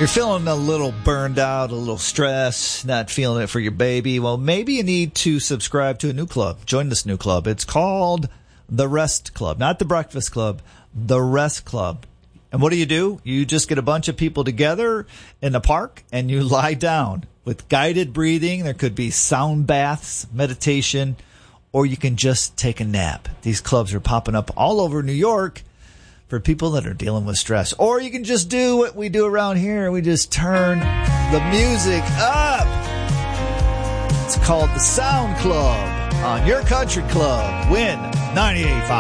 You're feeling a little burned out, a little stressed, not feeling it for your baby. Well, maybe you need to subscribe to a new club. Join this new club. It's called the Rest Club, not the Breakfast Club, the Rest Club. And what do? You just get a bunch of people together in the park and you lie down with guided breathing. There could be sound baths, meditation, or you can just take a nap. These clubs are popping up all over New York for people that are dealing with stress. Or you can just do what we do around here. We just turn the music up. It's called the Sound Club on your country club. Win 98.5.